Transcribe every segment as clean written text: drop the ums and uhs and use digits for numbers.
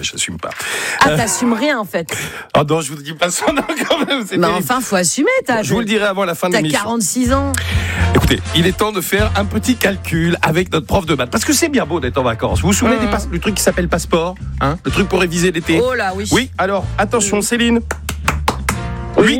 j'assume pas. T'assumes rien en fait. Ah non, je vous dis pas ça, non, quand même. Mais terrible. Enfin, faut assumer. Je vous le dirai avant la fin de l'émission. T'as 46 ans. Écoutez, il est temps de faire un petit calcul avec notre prof de maths. Parce que c'est bien beau d'être en vacances. Vous vous souvenez du truc qui s'appelle passeport, hein, le truc pour réviser l'été? Oh là, oui. Oui, alors, attention, Céline. Oui,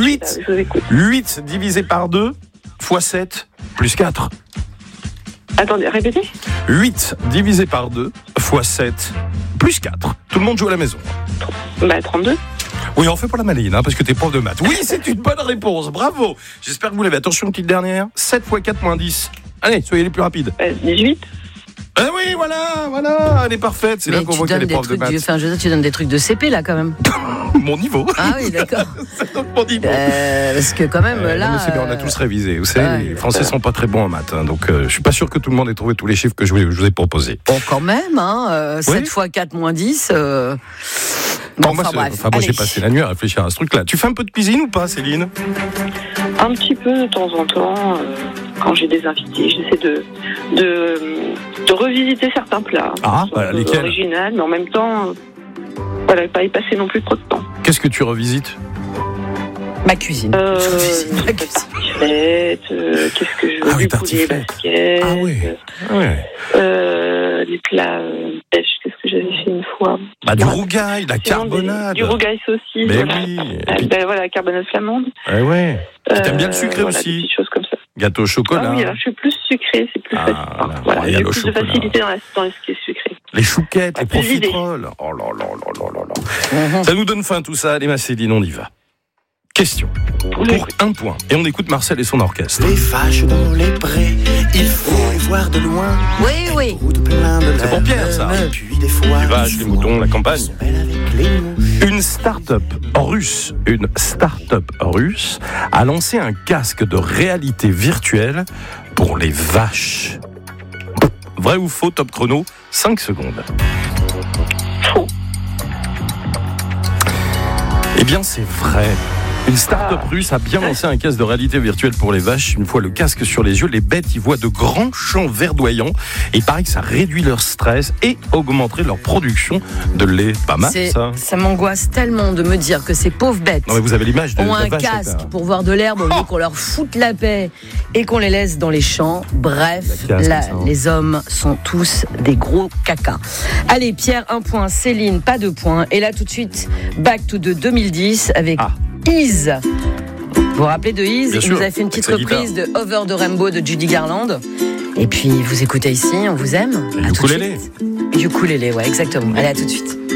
8 divisé par 2 fois 7 plus 4. Attendez, répétez. 8 divisé par 2 fois 7 plus 4. Tout le monde joue à la maison. 32. Oui, on fait pour la maline, hein, parce que t'es prof de maths. Oui, c'est une bonne réponse, bravo. J'espère que vous l'avez. Attention, une petite dernière. 7 fois 4 moins 10. Allez, soyez les plus rapides. 18. Ah oui, voilà, elle est parfaite. C'est là qu'on voit qu'elle est prof de maths. Tu donnes des trucs de CP là quand même. Mon niveau. Ah oui, d'accord. C'est donc mon niveau. Parce que quand même là. Non, mais c'est bien, on a tous révisé. Vous savez, les Français sont pas très bons en maths, hein, donc je suis pas sûr que tout le monde ait trouvé tous les chiffres que je vous ai proposés. Bon, quand même, 7 fois 4 moins 10. Bon, moi, j'ai passé la nuit à réfléchir à ce truc-là. Tu fais un peu de cuisine ou pas, Céline? Un petit peu de temps en temps, quand j'ai des invités, j'essaie de revisiter certains plats. Ah, voilà, lesquels? Original, mais en même temps, voilà, pas y passer non plus trop de temps. Qu'est-ce que tu revisites? Ma cuisine. Je revisite ma cuisine. Qu'est-ce que je veux? Du poulet basket. Ah oui. Les plats pêche, qu'est-ce que j'avais fait une fois? Du rougail, la carbonade. Du rougail saucisse. Mais voilà. oui. Voilà, la carbonade flamande. Ouais. T'aimes bien le sucré voilà, aussi? Des petites choses comme ça. Gâteau au chocolat. Ah oui, alors je suis plus sucré, c'est plus facile. Voilà, j'ai plus de facilité dans ce qui est sucré. Les chouquettes, les profiteroles. Oh là là là là là. Ça nous donne faim tout ça. Allez, ma Céline, on y va. Question. Pour un point. Et on écoute Marcel et son orchestre. Les vaches dans les prés, il faut les voir de loin. Oui. C'est pour Pierre, ça. Les vaches, les moutons, la campagne. Une start-up russe a lancé un casque de réalité virtuelle pour les vaches. Vrai ou faux, top chrono, 5 secondes. Faux. Eh bien, c'est vrai. Une start-up russe a bien lancé un casque de réalité virtuelle pour les vaches. Une fois le casque sur les yeux, les bêtes y voient de grands champs verdoyants. Et il paraît que ça réduit leur stress et augmenterait leur production de lait. Pas mal, ça. Ça m'angoisse tellement de me dire que ces pauvres bêtes non, mais vous avez l'image de ont la un vache, casque pour voir de l'herbe au lieu qu'on leur foute la paix et qu'on les laisse dans les champs. Bref, les hommes sont tous des gros cacas. Allez, Pierre, 1 point. Céline, pas 2 points. Et là, tout de suite, back to the 2010 avec Ease. Vous vous rappelez de Ease? Il nous a fait une petite reprise de Over the Rainbow de Judy Garland. Et puis, vous écoutez ici, on vous aime. Du ukulélé. Du ukulélé, ouais, exactement. Allez, à tout de suite.